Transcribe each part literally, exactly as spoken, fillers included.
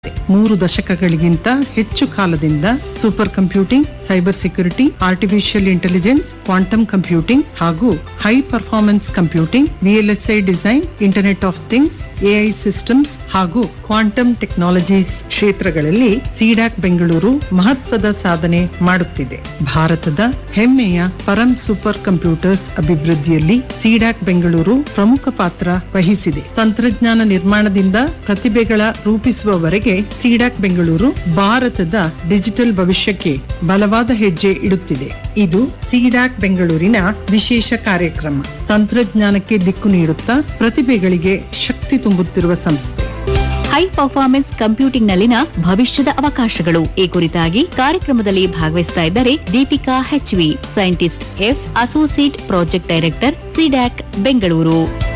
ಮೂರು ದಶಕಗಳಿಗಿಂತ ಹೆಚ್ಚು ಕಾಲದಿಂದ super computing, cyber security, artificial intelligence, quantum computing ಹಾಗೂ high performance computing, VLSI design, internet of things, AI systems ಹಾಗೂ quantum technologies ಕ್ಷೇತ್ರಗಳಲ್ಲಿ C-DAC Bengaluru ಮಹತ್ವದ ಸಾಧನೆ ಮಾಡುತ್ತಿದೆ. ಭಾರತದ ಹೆಮ್ಮೆಯ ಪರಂ ಸೂಪರ್ ಕಂಪ್ಯೂಟರ್ಸ್ ಅಭಿವೃದ್ಧಿಯಲ್ಲಿ ಸಿಡಾಕ್ ಬೆಂಗಳೂರು ಪ್ರಮುಖ ಪಾತ್ರ ವಹಿಸಿದೆ. ತಂತ್ರಜ್ಞಾನ ನಿರ್ಮಾಣದಿಂದ ಪ್ರತಿಭೆಗಳ ರೂಪಿಸುವವರೆಗೆ ಸಿಡಾಕ್ ಬೆಂಗಳೂರು ಭಾರತದ ಡಿಜಿಟಲ್ ಭವಿಷ್ಯಕ್ಕೆ ಬಲವಾದ ಹೆಜ್ಜೆ ಇಡುತ್ತಿದೆ. ಇದು ಸಿಡಾಕ್ ಬೆಂಗಳೂರಿನ ವಿಶೇಷ ಕಾರ್ಯಕ್ರಮ. ತಂತ್ರಜ್ಞಾನಕ್ಕೆ ದಿಕ್ಕು ನೀಡುತ್ತಾ ಪ್ರತಿಭೆಗಳಿಗೆ ಶಕ್ತಿ ತುಂಬುತ್ತಿರುವ ಸಂಸ್ಥೆ. ಹೈ ಪರ್ಫಾರ್ಮೆನ್ಸ್ ಕಂಪ್ಯೂಟಿಂಗ್ ನಲ್ಲಿನ ಭವಿಷ್ಯದ ಅವಕಾಶಗಳು ಈ ಕುರಿತಾಗಿ ಕಾರ್ಯಕ್ರಮದಲ್ಲಿ ಭಾಗವಹಿಸ್ತಾ ಇದ್ದಾರೆ Deepika H V, scientist F, associate project director, CDAC Bengaluru.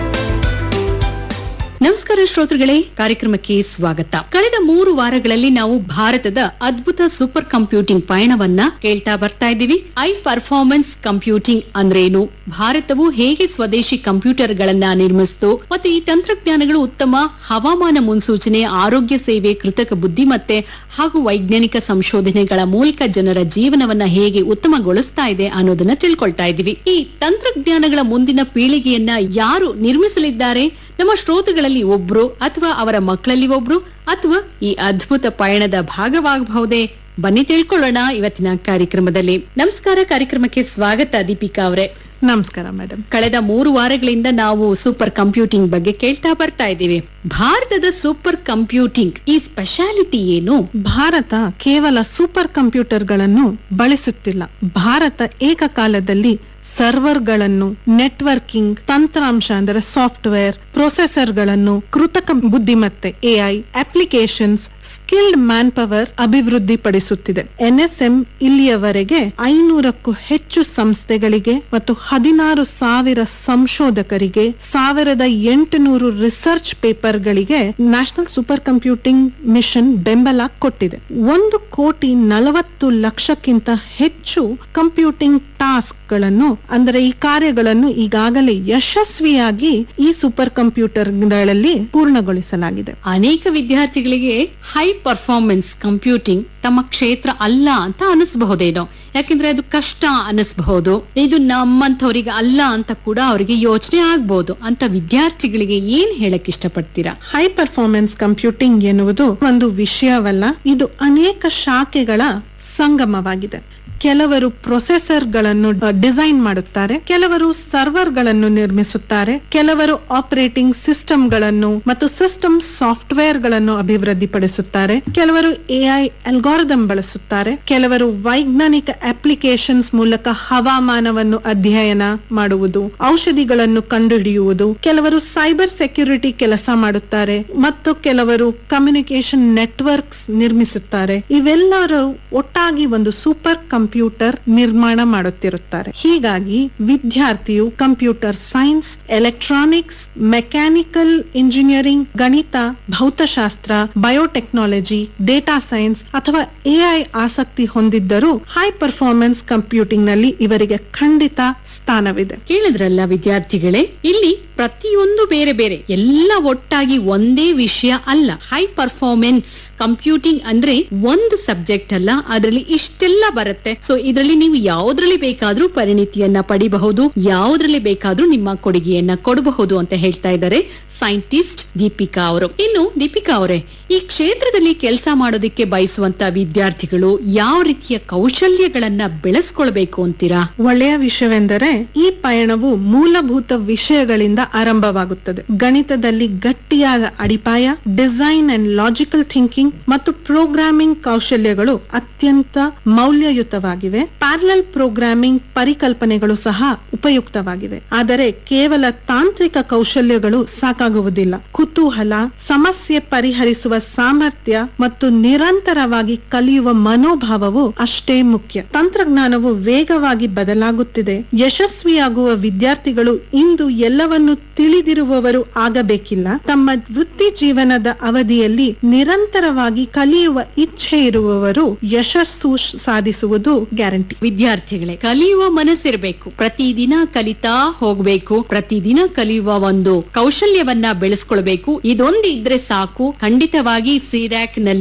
ನಮಸ್ಕಾರ ಶ್ರೋತೃಗಳೇ, ಕಾರ್ಯಕ್ರಮಕ್ಕೆ ಸ್ವಾಗತ. ಕಳೆದ ಮೂರು ವಾರಗಳಲ್ಲಿ ನಾವು ಭಾರತದ ಅದ್ಭುತ ಸೂಪರ್ ಕಂಪ್ಯೂಟಿಂಗ್ ಪಯಣವನ್ನ ಕೇಳ್ತಾ ಬರ್ತಾ ಇದ್ದೀವಿ. ಹೈ ಪರ್ಫಾರ್ಮೆನ್ಸ್ ಕಂಪ್ಯೂಟಿಂಗ್ ಅಂದ್ರೇನು, ಭಾರತವು ಹೇಗೆ ಸ್ವದೇಶಿ ಕಂಪ್ಯೂಟರ್ ಗಳನ್ನ ನಿರ್ಮಿಸಿತು, ಮತ್ತು ಈ ತಂತ್ರಜ್ಞಾನಗಳು ಉತ್ತಮ ಹವಾಮಾನ ಮುನ್ಸೂಚನೆ, ಆರೋಗ್ಯ ಸೇವೆ, ಕೃತಕ ಬುದ್ಧಿಮತ್ತೆ ಹಾಗೂ ವೈಜ್ಞಾನಿಕ ಸಂಶೋಧನೆಗಳ ಮೂಲಕ ಜನರ ಜೀವನವನ್ನ ಹೇಗೆ ಉತ್ತಮಗೊಳಿಸ್ತಾ ಇದೆ ಅನ್ನೋದನ್ನ ತಿಳ್ಕೊಳ್ತಾ ಇದ್ದೀವಿ. ಈ ತಂತ್ರಜ್ಞಾನಗಳ ಮುಂದಿನ ಪೀಳಿಗೆಯನ್ನ ಯಾರು ನಿರ್ಮಿಸಲಿದ್ದಾರೆ? ನಮ್ಮ ಶ್ರೋತೃಗಳಲ್ಲಿ ಒಬ್ರು ಅಥವಾ ಅವರ ಮಕ್ಕಳಲ್ಲಿ ಒಬ್ರು ಅಥವಾ ಈ ಅದ್ಭುತ ಪಯಣದ ಭಾಗವಾಗಬಹುದೇ? ಬನ್ನಿ ತಿಳ್ಕೊಳ್ಳೋಣ ಇವತ್ತಿನ ಕಾರ್ಯಕ್ರಮದಲ್ಲಿ. ನಮಸ್ಕಾರ, ಕಾರ್ಯಕ್ರಮಕ್ಕೆ ಸ್ವಾಗತ ದೀಪಿಕಾ ಅವರೇ. ನಮಸ್ಕಾರ ಮೇಡಮ್. ಕಳೆದ ಮೂರು ವಾರಗಳಿಂದ ನಾವು ಸೂಪರ್ ಕಂಪ್ಯೂಟಿಂಗ್ ಬಗ್ಗೆ ಕೇಳ್ತಾ ಬರ್ತಾ ಇದ್ದೀವಿ. ಭಾರತದ ಸೂಪರ್ ಕಂಪ್ಯೂಟಿಂಗ್ ಈ ಸ್ಪೆಷಾಲಿಟಿ ಏನು? ಭಾರತ ಕೇವಲ ಸೂಪರ್ ಕಂಪ್ಯೂಟರ್ಗಳನ್ನು ಬಳಸುತ್ತಿಲ್ಲ. ಭಾರತ ಏಕಕಾಲದಲ್ಲಿ ಸರ್ವರ್ಗಳನ್ನು, ನೆಟ್ವರ್ಕಿಂಗ್ ತಂತ್ರಾಂಶ ಅಂದರೆ ಸಾಫ್ಟ್ವೇರ್, ಪ್ರೊಸೆಸರ್ಗಳನ್ನು, ಕೃತಕ ಬುದ್ಧಿಮತ್ತೆ AI applications, skilled man power ಅಭಿವೃದ್ಧಿಪಡಿಸುತ್ತಿದೆ. ಎನ್ಎಸ್ಎಂ ಇಲ್ಲಿಯವರೆಗೆ ಐನೂರಕ್ಕೂ ಹೆಚ್ಚು ಸಂಸ್ಥೆಗಳಿಗೆ ಮತ್ತು ಹದಿನಾರು ಸಾವಿರ ಸಂಶೋಧಕರಿಗೆ, ಸಾವಿರದ ಎಂಟುನೂರು research ಪೇಪರ್ಗಳಿಗೆ national super computing mission ಬೆಂಬಲ ಕೊಟ್ಟಿದೆ. ಒಂದು ಕೋಟಿ ನಲವತ್ತು ಲಕ್ಷಕ್ಕಿಂತ ಹೆಚ್ಚು ಕಂಪ್ಯೂಟಿಂಗ್ ಟಾಸ್ಕ್ ಗಳನ್ನು ಅಂದರೆ ಈ ಕಾರ್ಯಗಳನ್ನು ಈಗಾಗಲೇ ಯಶಸ್ವಿಯಾಗಿ ಈ ಸೂಪರ್ ಕಂಪ್ಯೂಟರ್ಗಳಲ್ಲಿ ಪೂರ್ಣಗೊಳಿಸಲಾಗಿದೆ. ಅನೇಕ ವಿದ್ಯಾರ್ಥಿಗಳಿಗೆ ಹೈ ಪರ್ಫಾರ್ಮೆನ್ಸ್ ಕಂಪ್ಯೂಟಿಂಗ್ ತಮ್ಮ ಕ್ಷೇತ್ರ ಅಲ್ಲ ಅಂತ ಅನಿಸಬಹುದೇನೋ, ಯಾಕೆಂದ್ರೆ ಅದು ಕಷ್ಟ ಅನಿಸಬಹುದು, ಇದು ನಮ್ಮಂಥವ್ರಿಗೆ ಅಲ್ಲ ಅಂತ ಕೂಡ ಅವರಿಗೆ ಯೋಚನೆ ಆಗ್ಬಹುದು. ಅಂತ ವಿದ್ಯಾರ್ಥಿಗಳಿಗೆ ಏನ್ ಹೇಳಕ್ ಇಷ್ಟಪಡ್ತೀರಾ? ಹೈ ಪರ್ಫಾರ್ಮೆನ್ಸ್ ಕಂಪ್ಯೂಟಿಂಗ್ ಎನ್ನುವುದು ಒಂದು ವಿಷಯವಲ್ಲ, ಇದು ಅನೇಕ ಶಾಖೆಗಳ ಸಂಗಮವಾಗಿದೆ. ಕೆಲವರು ಪ್ರೊಸೆಸರ್ ಗಳನ್ನು ಡಿಸೈನ್ ಮಾಡುತ್ತಾರೆ, ಕೆಲವರು ಸರ್ವರ್ ಗಳನ್ನು ನಿರ್ಮಿಸುತ್ತಾರೆ, ಕೆಲವರು ಆಪರೇಟಿಂಗ್ ಸಿಸ್ಟಮ್ ಗಳನ್ನು ಮತ್ತು ಸಿಸ್ಟಮ್ ಸಾಫ್ಟ್ವೇರ್ ಗಳನ್ನು ಅಭಿವೃದ್ಧಿಪಡಿಸುತ್ತಾರೆ, ಕೆಲವರು ಎಐ ಅಲ್ಗಾರಿದಮ್ ಬಳಸುತ್ತಾರೆ, ಕೆಲವರು ವೈಜ್ಞಾನಿಕ ಅಪ್ಲಿಕೇಶನ್ಸ್ ಮೂಲಕ ಹವಾಮಾನವನ್ನು ಅಧ್ಯಯನ ಮಾಡುವುದು, ಔಷಧಿಗಳನ್ನು ಕಂಡುಹಿಡಿಯುವುದು, ಕೆಲವರು ಸೈಬರ್ ಸೆಕ್ಯೂರಿಟಿ ಕೆಲಸ ಮಾಡುತ್ತಾರೆ ಮತ್ತು ಕೆಲವರು ಕಮ್ಯುನಿಕೇಶನ್ ನೆಟ್ವರ್ಕ್ಸ್ ನಿರ್ಮಿಸುತ್ತಾರೆ. ಇವೆಲ್ಲರೂ ಒಟ್ಟಾಗಿ ಒಂದು ಸೂಪರ್ ಕಂಪ್ಯೂಟರ್ ನಿರ್ಮಾಣ ಮಾಡುತ್ತಿರುತ್ತಾರೆ. ಹೀಗಾಗಿ ವಿದ್ಯಾರ್ಥಿಯು computer science, electronics, mechanical engineering, ಗಣಿತ, ಭೌತಶಾಸ್ತ್ರ, ಬಯೋಟೆಕ್ನಾಲಜಿ, ಡೇಟಾ ಸೈನ್ಸ್ ಅಥವಾ ಎಐ ಆಸಕ್ತಿ ಹೊಂದಿದ್ದರೂ ಹೈ ಪರ್ಫಾರ್ಮೆನ್ಸ್ ಕಂಪ್ಯೂಟಿಂಗ್ ನಲ್ಲಿ ಇವರಿಗೆ ಖಂಡಿತ ಸ್ಥಾನವಿದೆ. ಕೇಳಿದ್ರಲ್ಲ ವಿದ್ಯಾರ್ಥಿಗಳೇ, ಇಲ್ಲಿ ಪ್ರತಿಯೊಂದು ಬೇರೆ ಬೇರೆ, ಎಲ್ಲ ಒಟ್ಟಾಗಿ ಒಂದೇ ವಿಷಯ ಅಲ್ಲ. ಹೈ ಪರ್ಫಾರ್ಮೆನ್ಸ್ ಕಂಪ್ಯೂಟಿಂಗ್ ಅಂದ್ರೆ ಒಂದು ಸಬ್ಜೆಕ್ಟ್ ಅಲ್ಲ, ಅದರಲ್ಲಿ ಇಷ್ಟೆಲ್ಲ ಬರುತ್ತೆ. ಸೊ ಇದರಲ್ಲಿ ನೀವು ಯಾವುದ್ರಲ್ಲಿ ಬೇಕಾದ್ರೂ ಪರಿಣಿತಿಯನ್ನ ಪಡಿಬಹುದು, ಯಾವುದ್ರಲ್ಲಿ ಬೇಕಾದ್ರೂ ನಿಮ್ಮ ಕೊಡುಗೆಯನ್ನ ಕೊಡಬಹುದು ಅಂತ ಹೇಳ್ತಾ ಇದ್ದಾರೆ ಸೈಂಟಿಸ್ಟ್ ದೀಪಿಕಾ ಅವರು. ಇನ್ನು ದೀಪಿಕಾ ಅವರೇ, ಈ ಕ್ಷೇತ್ರದಲ್ಲಿ ಕೆಲಸ ಮಾಡೋದಕ್ಕೆ ಬಯಸುವಂತ ವಿದ್ಯಾರ್ಥಿಗಳು ಯಾವ ರೀತಿಯ ಕೌಶಲ್ಯಗಳನ್ನ ಬೆಳೆಸ್ಕೊಳ್ಬೇಕು ಅಂತೀರಾ? ಒಳ್ಳೆಯ ವಿಷಯವೆಂದರೆ ಈ ಪಯಣವು ಮೂಲಭೂತ ವಿಷಯಗಳಿಂದ ಆರಂಭವಾಗುತ್ತದೆ. ಗಣಿತದಲ್ಲಿ ಗಟ್ಟಿಯಾದ ಅಡಿಪಾಯ, ಡಿಸೈನ್ ಅಂಡ್ ಲಾಜಿಕಲ್ ಥಿಂಕಿಂಗ್ ಮತ್ತು ಪ್ರೋಗ್ರಾಮಿಂಗ್ ಕೌಶಲ್ಯಗಳು ಅತ್ಯಂತ ಮೌಲ್ಯಯುತವಾಗಿವೆ. ಪ್ಯಾರಲಲ್ ಪ್ರೋಗ್ರಾಮಿಂಗ್ ಪರಿಕಲ್ಪನೆಗಳು ಸಹ ಉಪಯುಕ್ತವಾಗಿವೆ. ಆದರೆ ಕೇವಲ ತಾಂತ್ರಿಕ ಕೌಶಲ್ಯಗಳು ಸಾಕಾಗುವುದಿಲ್ಲ. ಕುತೂಹಲ, ಸಮಸ್ಯೆ ಪರಿಹರಿಸುವ ಸಾಮರ್ಥ್ಯ ಮತ್ತು ನಿರಂತರವಾಗಿ ಕಲಿಯುವ ಮನೋಭಾವವು ಅಷ್ಟೇ ಮುಖ್ಯ. ತಂತ್ರಜ್ಞಾನವು ವೇಗವಾಗಿ ಬದಲಾಗುತ್ತಿದೆ. ಯಶಸ್ವಿಯಾಗುವ ವಿದ್ಯಾರ್ಥಿಗಳು ಇಂದು ಎಲ್ಲವನ್ನು ತಿಳಿದಿರುವವರು ಆಗಬೇಕಿಲ್ಲ. ತಮ್ಮ ವೃತ್ತಿ ಜೀವನದ ಅವಧಿಯಲ್ಲಿ ನಿರಂತರವಾಗಿ ಕಲಿಯುವ ಇಚ್ಛೆ ಇರುವವರು ಯಶಸ್ಸು ಸಾಧಿಸುವುದು ಗ್ಯಾರಂಟಿ. ವಿದ್ಯಾರ್ಥಿಗಳೇ, ಕಲಿಯುವ ಮನಸ್ಸಿರಬೇಕು, ಪ್ರತಿದಿನ ಕಲಿತಾ ಹೋಗ್ಬೇಕು, ಪ್ರತಿದಿನ ಕಲಿಯುವ ಒಂದು ಕೌಶಲ್ಯವನ್ನ ಬೆಳೆಸ್ಕೊಳ್ಬೇಕು. ಇದೊಂದು ಇದ್ರೆ ಸಾಕು. ಖಂಡಿತವಾಗಿ ಸಿಡ್ಯಾಕ್ ನಲ್ಲಿ